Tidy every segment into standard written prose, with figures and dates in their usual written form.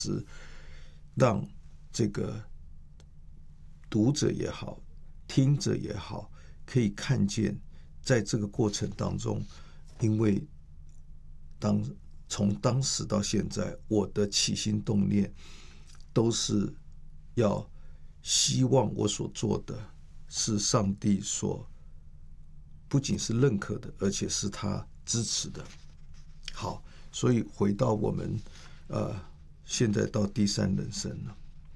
让这个读者也好，听者也好，可以看见在这个过程当中，因为从当时到现在，我的起心动念都是要希望我所做的是上帝所不仅是认可的，而且是他支持的。好，所以回到我们现在到第三人生了。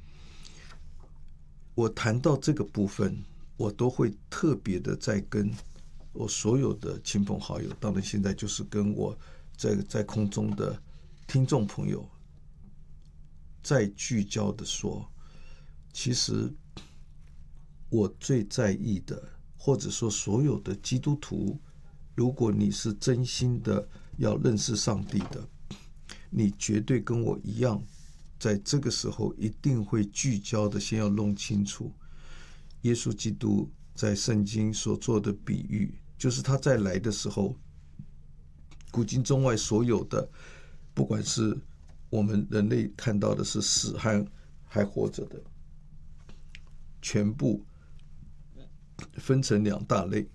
我谈到这个部分，我都会特别的在跟我所有的亲朋好友，当然现在就是跟我在空中的听众朋友再聚焦的说，其实我最在意的，或者说所有的基督徒，如果你是真心的要认识上帝的，你绝对跟我一样，在这个时候一定会聚焦的，先要弄清楚耶稣基督在圣经所做的比喻，就是他再来的时候，古今中外所有的，不管是我们人类看到的是死和还活着的，全部分成两大类。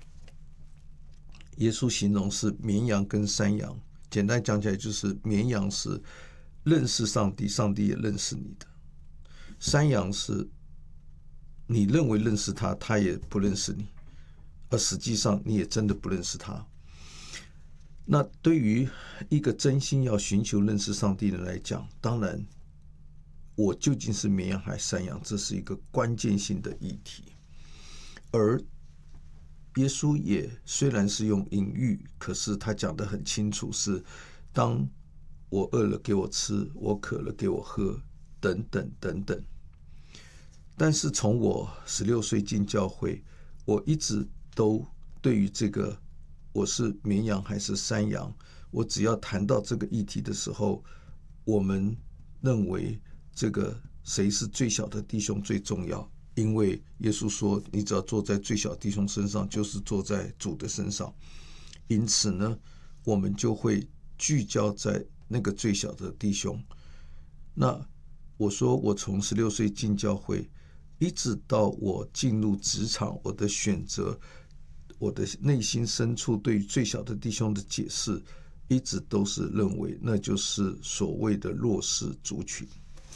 耶稣形容是绵羊跟山羊，简单讲起来就是绵羊是认识上帝，上帝也认识你的；山羊是你认为认识他，他也不认识你，而实际上你也真的不认识他。那对于一个真心要寻求认识上帝的人来讲，当然我究竟是绵羊还是山羊，这是一个关键性的议题。而耶稣也虽然是用隐喻，可是他讲得很清楚，是当我饿了给我吃，我渴了给我喝，等等等等。但是从我16岁进教会，我一直都对于这个我是绵羊还是山羊，我只要谈到这个议题的时候，我们认为这个谁是最小的弟兄最重要，因为耶稣说你只要坐在最小弟兄身上，就是坐在主的身上。因此呢，我们就会聚焦在那个最小的弟兄。那我说我从16岁进教会，一直到我进入职场，我的选择，我的内心深处对于最小的弟兄的解释，一直都是认为那就是所谓的弱势族群。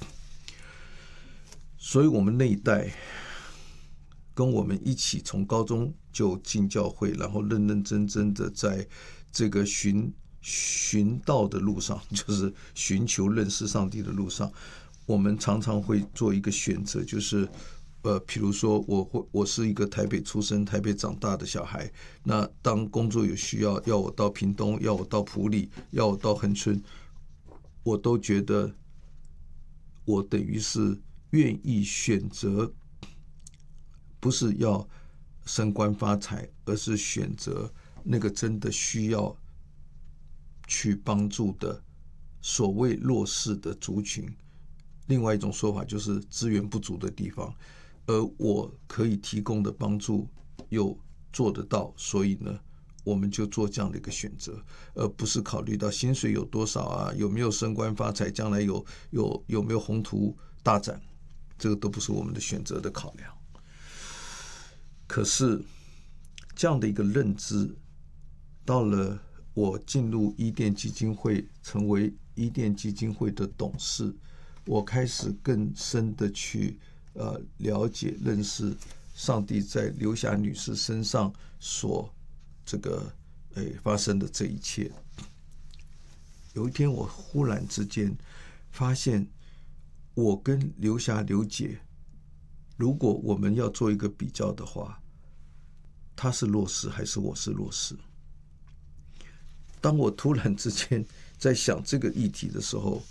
所以我们那一代跟我们一起从高中就进教会，然后认认真真的在这个寻道的路上，就是寻求认识上帝的路上，我们常常会做一个选择，就是譬如说我是一个台北出生、台北长大的小孩，那当工作有需要，要我到屏东，要我到埔里，要我到恒春，我都觉得我等于是愿意选择，不是要升官发财，而是选择那个真的需要去帮助的所谓弱势的族群。另外一种说法就是资源不足的地方，而我可以提供的帮助又做得到，所以呢，我们就做这样的一个选择，而不是考虑到薪水有多少啊，有没有升官发财，将来有没有宏图大展，这个都不是我们的选择的考量。可是这样的一个认知，到了我进入伊甸基金会，成为伊甸基金会的董事，我开始更深的去了解认识上帝在刘霞女士身上所发生的这一切。有一天我忽然之间发现，我跟刘霞刘姐，如果我们要做一个比较的话，她是弱势还是我是弱势？当我突然之间在想这个议题的时候，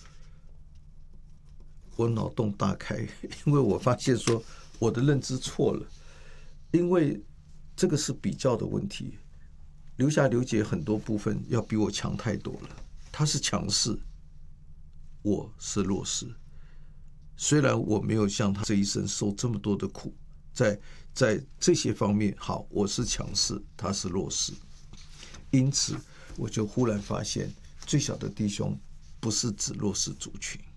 我脑洞大开，因为我发现说我的认知错了，因为这个是比较的问题。刘霞刘姐很多部分要比我强太多了，她是强势，我是弱势。虽然我没有像她这一生受这么多的苦，在这些方面，好，我是强势，她是弱势。因此我就忽然发现，最小的弟兄不是指弱势族群，